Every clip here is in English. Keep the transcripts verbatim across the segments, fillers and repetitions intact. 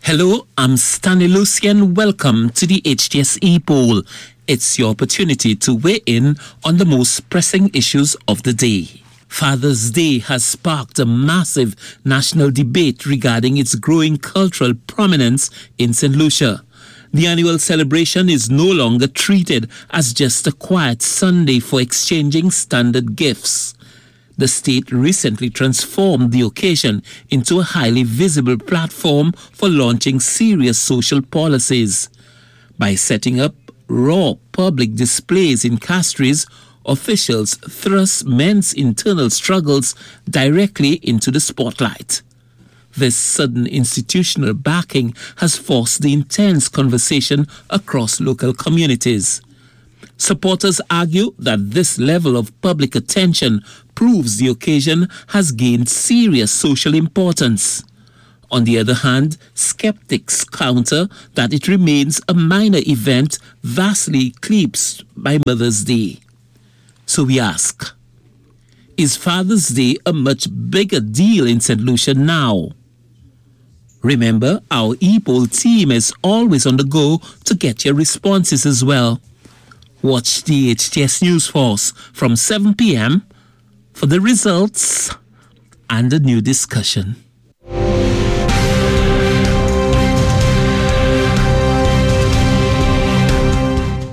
Hello, I'm Stanley Lucian. Welcome to the H T S E poll. It's your opportunity to weigh in on the most pressing issues of the day. Father's Day has sparked a massive national debate regarding its growing cultural prominence in Saint Lucia. The annual celebration is no longer treated as just a quiet Sunday for exchanging standard gifts. The state recently transformed the occasion into a highly visible platform for launching serious social policies. By setting up raw public displays in Castries, officials thrust men's internal struggles directly into the spotlight. This sudden institutional backing has forced the intense conversation across local communities. Supporters argue that this level of public attention proves the occasion has gained serious social importance. On the other hand, skeptics counter that it remains a minor event vastly eclipsed by Mother's Day. So we ask, is Father's Day a much bigger deal in Saint Lucia now? Remember, our e-poll team is always on the go to get your responses as well. Watch the H T S News Force from seven p.m. for the results and a new discussion.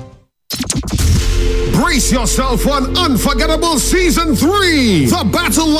Brace yourself for an unforgettable season three. The Battle